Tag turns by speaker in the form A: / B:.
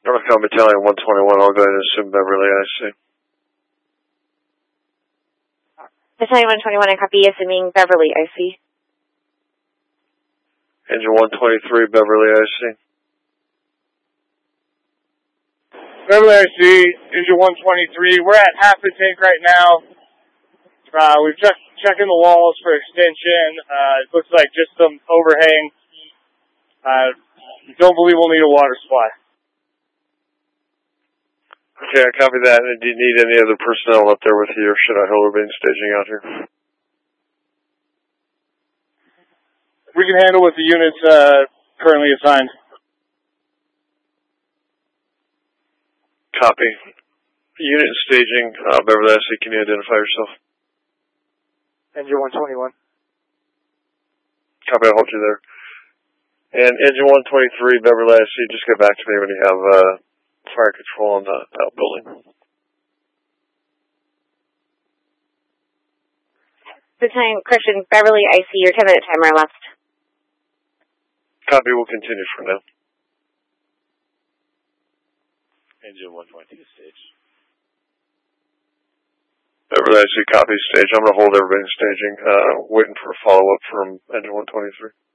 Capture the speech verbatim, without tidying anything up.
A: Northbound Battalion one twenty-one, I'll go ahead and assume Beverly, I see.
B: Battalion one twenty-one, I copy, assuming Beverly, I see.
A: Engine one twenty-three, Beverly, I see.
C: Beverly, I see. Engine one twenty-three. We're at half the tank right now. Uh, we're just checking the walls for extension. Uh, it looks like just some overhang. Uh, don't believe we'll need a water supply.
A: Okay, I copy that. And do you need any other personnel up there with you, or should I hold our main staging out here?
C: We can handle with the units uh, currently assigned.
A: Copy. Unit staging, uh, Beverly, I see. Can you identify yourself?
C: Engine one twenty-one.
A: Copy, I'll hold you there. And Engine one twenty-three, Beverly, I see. Just get back to me when you have uh, fire control on the outbuilding.
B: Battalion, correction, Beverly, I see your ten minute timer left.
A: Copy, we'll continue for now.
D: Engine one twenty-two, stage.
A: Beverly, I see. Copy, stage. I'm going to hold everybody in staging, uh, waiting for a follow-up from Engine one twenty-three.